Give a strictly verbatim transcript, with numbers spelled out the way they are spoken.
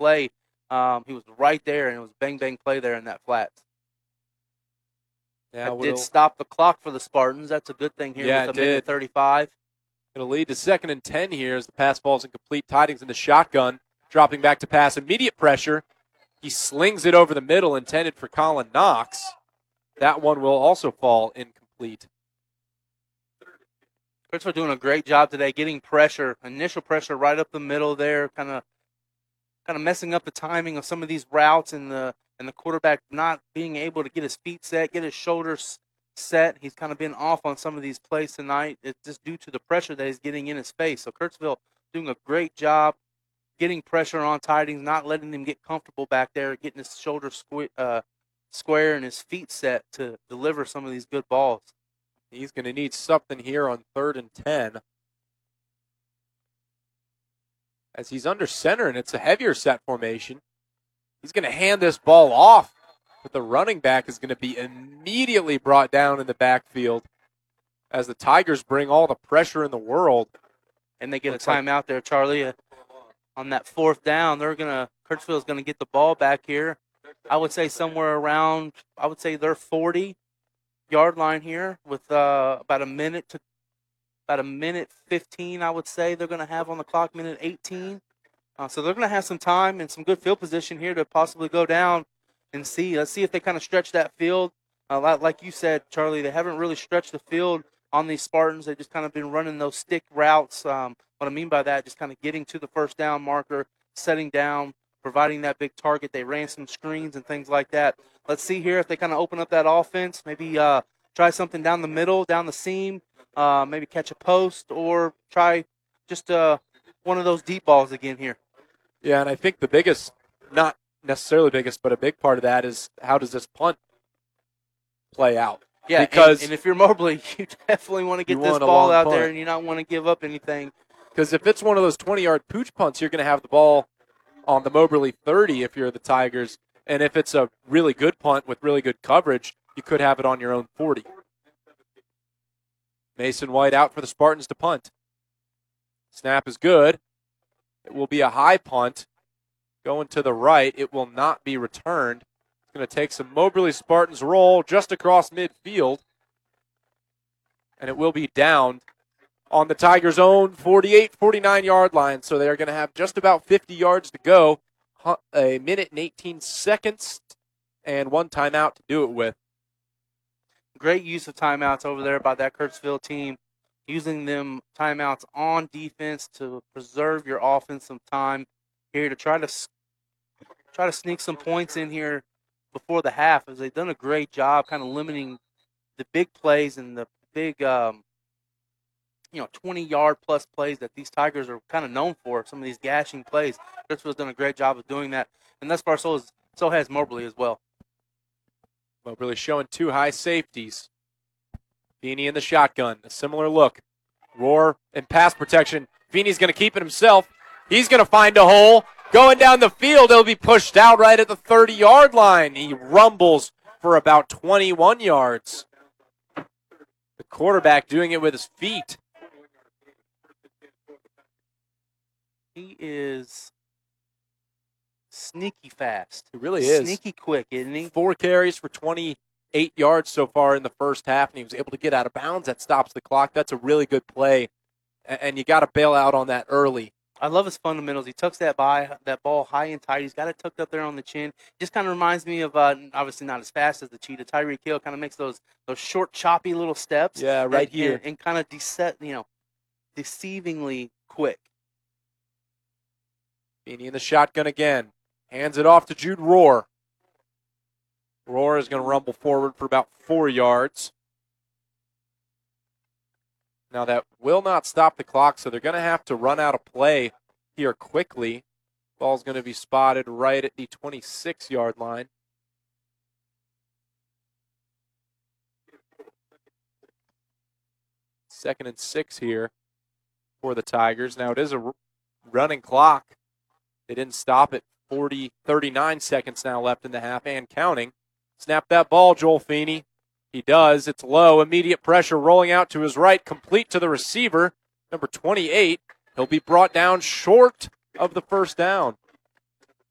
play. Um, he was right there, and it was a bang-bang play there in that flats. Yeah, that did stop the clock for the Spartans. That's a good thing here yeah, with a it minute did. thirty-five. It'll lead to second and ten here as the pass falls incomplete. Tidings in the shotgun, dropping back to pass. Immediate pressure. He slings it over the middle, intended for Colin Knox. That one will also fall incomplete. Kurtzville doing a great job today getting pressure, initial pressure right up the middle there, kind of kind of messing up the timing of some of these routes and the and the quarterback not being able to get his feet set, get his shoulders set. He's kind of been off on some of these plays tonight. It's just due to the pressure that he's getting in his face. So Kurtzville doing a great job getting pressure on Tidings, not letting him get comfortable back there, getting his shoulders squ- uh, square and his feet set to deliver some of these good balls. He's going to need something here on third and ten. As he's under center, and it's a heavier set formation. He's going to hand this ball off, but the running back is going to be immediately brought down in the backfield as the Tigers bring all the pressure in the world. And they get Looks a timeout like- there, Charlie. Uh, on that fourth down, they're going to, Kurtzville is going to get the ball back here. I would say somewhere around, I would say they're forty-yard line here with uh, about a minute to About a minute fifteen, I would say, they're going to have on the clock, minute eighteen. Uh, so they're going to have some time and some good field position here to possibly go down and see. Let's see if they kind of stretch that field. Uh, like you said, Charlie, they haven't really stretched the field on these Spartans. They've just kind of been running those stick routes. Um, what I mean by that, just kind of getting to the first down marker, setting down, providing that big target. They ran some screens and things like that. Let's see here if they kind of open up that offense, maybe uh, try something down the middle, down the seam. Uh, maybe catch a post or try just uh, one of those deep balls again here. Yeah, and I think the biggest, not necessarily biggest, but a big part of that is how does this punt play out? Yeah, because and, and if you're Moberly, you definitely want to get this ball out punt. there and you not want to give up anything. Because if it's one of those twenty-yard pooch punts, you're going to have the ball on the Moberly thirty if you're the Tigers. And if it's a really good punt with really good coverage, you could have it on your own forty. Mason White out for the Spartans to punt. Snap is good. It will be a high punt. Going to the right. It will not be returned. It's going to take some Moberly Spartans roll just across midfield. And it will be down on the Tigers' own forty-eight, forty-nine-yard line. So they're going to have just about fifty yards to go. A minute and eighteen seconds and one timeout to do it with. Great use of timeouts over there by that Kurtzville team, using them timeouts on defense to preserve your offense some time here to try to try to sneak some points in here before the half, as they've done a great job kind of limiting the big plays and the big, um, you know, twenty-yard plus plays that these Tigers are kind of known for, some of these gashing plays. Kurtzville's done a great job of doing that, and thus far so, is, so has Moberly as well. Moberly showing two high safeties. Feeney in the shotgun. A similar look. Roar and pass protection. Feeney's going to keep it himself. He's going to find a hole. Going down the field, it'll be pushed out right at the thirty-yard line. He rumbles for about twenty-one yards. The quarterback doing it with his feet. He is sneaky fast. He really is. Sneaky quick, isn't he? Four carries for twenty-eight yards so far in the first half, and he was able to get out of bounds. That stops the clock. That's a really good play, and you got to bail out on that early. I love his fundamentals. He tucks that by that ball high and tight. He's got it tucked up there on the chin. Just kind of reminds me of, uh, obviously not as fast as the cheetah. Tyreek Hill kind of makes those those short, choppy little steps. Yeah, right and, here, and, and kind of dece- you know, deceivingly quick. Feeney in the shotgun again. Hands it off to Jude Roar. Roar is going to rumble forward for about four yards. Now that will not stop the clock, so they're going to have to run out of play here quickly. Ball's going to be spotted right at the twenty-six-yard line. Second and six here for the Tigers. Now it is a running clock. They didn't stop it. forty, thirty-nine seconds now left in the half and counting. Snap that ball, Joel Feeney. He does. It's low. Immediate pressure rolling out to his right, complete to the receiver, number twenty-eight. He'll be brought down short of the first down.